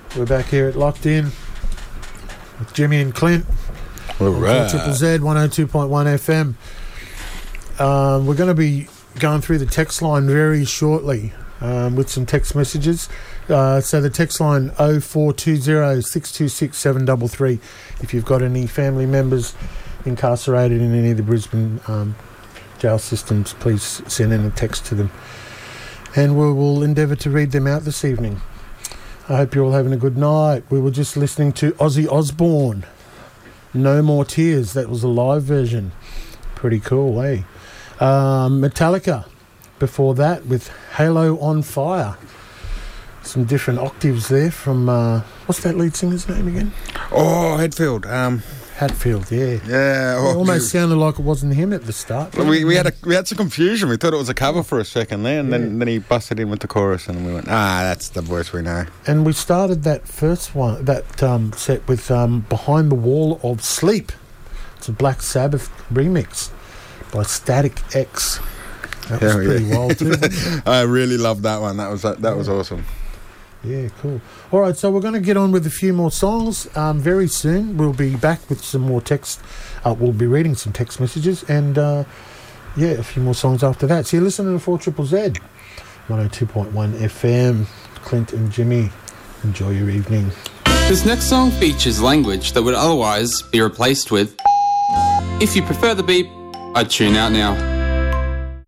We're back here at Locked In with Jimmy and Clint. All right. Triple Z 102.1 FM. We're going to be going through the text line very shortly with some text messages. So the text line 0420 626 733. If you've got any family members incarcerated in any of the Brisbane jail systems, please send in a text to them. And we will endeavour to read them out this evening. I hope you're all having a good night. We were just listening to Ozzy Osbourne, No More Tears. That was a live version. Pretty cool, eh? Metallica before that with Halo on Fire. Some different octaves there from, what's that lead singer's name again? Oh, Hetfield. Hatfield, yeah. Yeah. It almost sounded like it wasn't him at the start. We had some confusion. We thought it was a cover for a second there, and then he busted in with the chorus, and we went, that's the voice we know. And we started that first one, that set with Behind the Wall of Sleep. It's a Black Sabbath remix by Static X. That was pretty wild too. I really loved that one. That was awesome. Yeah, cool. All right, so we're going to get on with a few more songs very soon. We'll be back with some more text. We'll be reading some text messages and, a few more songs after that. So you're listening to 4ZZZ, 102.1 FM. Clint and Jimmy, enjoy your evening. This next song features language that would otherwise be replaced with. If you prefer the beep, I'd tune out now.